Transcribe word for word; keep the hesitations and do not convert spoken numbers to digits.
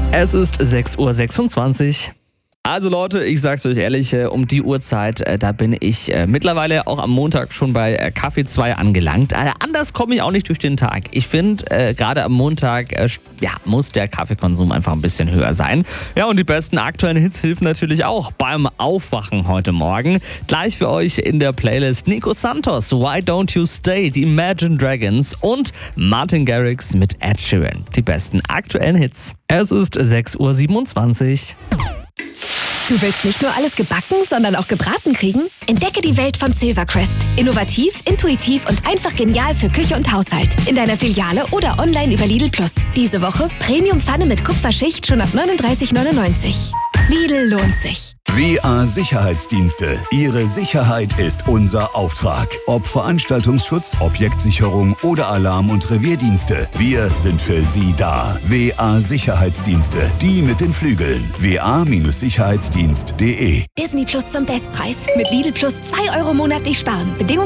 Es ist sechs Uhr sechsundzwanzig. Also Leute, ich sag's euch ehrlich, äh, um die Uhrzeit, äh, da bin ich äh, mittlerweile auch am Montag schon bei äh, Kaffee zwei angelangt. Äh, anders komme ich auch nicht durch den Tag. Ich finde, äh, gerade am Montag äh, ja, muss der Kaffeekonsum einfach ein bisschen höher sein. Ja, und die besten aktuellen Hits helfen natürlich auch beim Aufwachen heute Morgen. Gleich für euch in der Playlist Nico Santos, Why Don't You Stay, die Imagine Dragons und Martin Garrix mit Ed Sheeran. Die besten aktuellen Hits. Es ist sechs Uhr siebenundzwanzig. Du willst nicht nur alles gebacken, sondern auch gebraten kriegen? Entdecke die Welt von Silvercrest. Innovativ, intuitiv und einfach genial für Küche und Haushalt. In deiner Filiale oder online über Lidl Plus. Diese Woche Premium-Pfanne mit Kupferschicht schon ab neununddreißig neunundneunzig. Lidl lohnt sich. W A Sicherheitsdienste. Ihre Sicherheit ist unser Auftrag. Ob Veranstaltungsschutz, Objektsicherung oder Alarm- und Revierdienste. Wir sind für Sie da. W A Sicherheitsdienste. Die mit den Flügeln. w a Sicherheitsdienst punkt de Disney Plus zum Bestpreis. Mit Lidl Plus zwei Euro monatlich sparen. Bedingungen